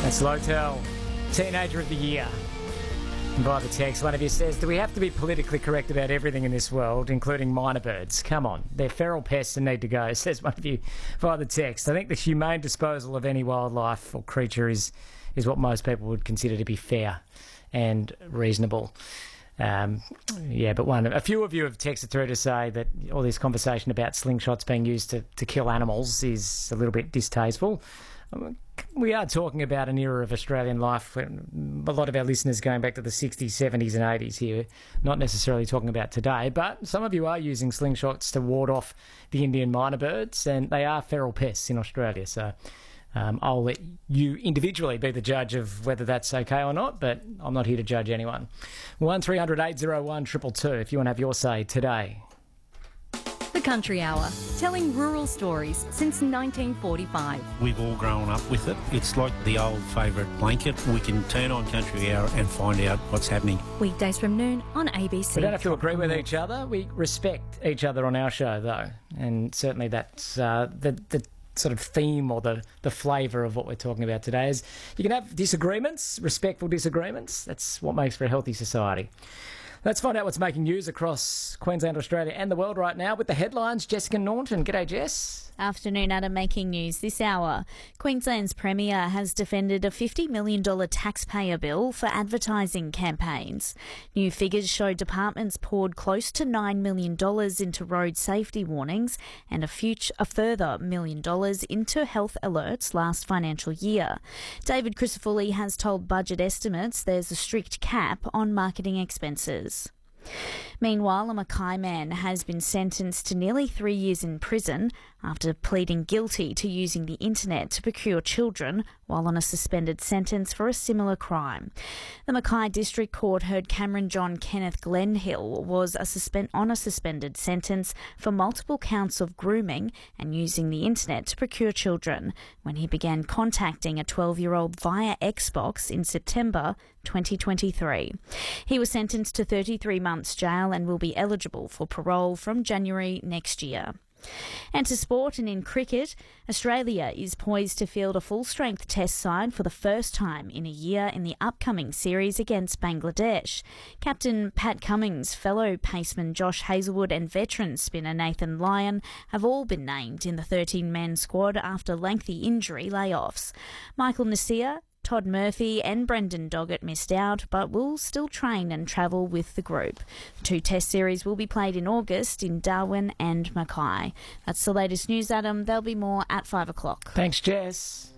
That's Lotel, Teenager of the Year. And by the text, one of you says, do we have to be politically correct about everything in this world, including minor birds? Come on, they're feral pests and need to go, says one of you via the text. I think the humane disposal of any wildlife or creature is what most people would consider to be fair and reasonable. But a few of you have texted through to say that all this conversation about slingshots being used to kill animals is a little bit distasteful. We are talking about an era of Australian life. A lot of our listeners going back to the 60s, 70s and 80s here, not necessarily talking about today, but some of you are using slingshots to ward off the Indian minor birds, and they are feral pests in Australia. So I'll let you individually be the judge of whether that's okay or not, but I'm not here to judge anyone. 1300 801 222 if you want to have your say today. The Country Hour, telling rural stories since 1945. We've all grown up with it. It's like the old favourite blanket. We can turn on Country Hour and find out what's happening. Weekdays from noon on ABC. We don't have to agree with each other. We respect each other on our show, though. And certainly that's the sort of theme or the flavour of what we're talking about today is you can have disagreements, respectful disagreements. That's what makes for a healthy society. Let's find out what's making news across Queensland, Australia and the world right now with the headlines. Jessica Naunton. G'day, Jess. Afternoon, Adam. Making news this hour. Queensland's Premier has defended a $50 million taxpayer bill for advertising campaigns. New figures show departments poured close to $9 million into road safety warnings and a further $1 million into health alerts last financial year. David Crisafulli has told Budget Estimates there's a strict cap on marketing expenses. Meanwhile, a Mackay man has been sentenced to nearly 3 years in prison after pleading guilty to using the internet to procure children while on a suspended sentence for a similar crime. The Mackay District Court heard Cameron John Kenneth Glenhill was on a suspended sentence for multiple counts of grooming and using the internet to procure children when he began contacting a 12-year-old via Xbox in September 2023. He was sentenced to 33 months jail and will be eligible for parole from January next year. And to sport and in cricket, Australia is poised to field a full-strength test side for the first time in a year in the upcoming series against Bangladesh. Captain Pat Cummins, fellow paceman Josh Hazlewood and veteran spinner Nathan Lyon have all been named in the 13-man squad after lengthy injury layoffs. Michael Nasir, Todd Murphy and Brendan Doggett missed out, but will still train and travel with the group. The two test series will be played in August in Darwin and Mackay. That's the latest news, Adam. There'll be more at 5 o'clock. Thanks, Jess.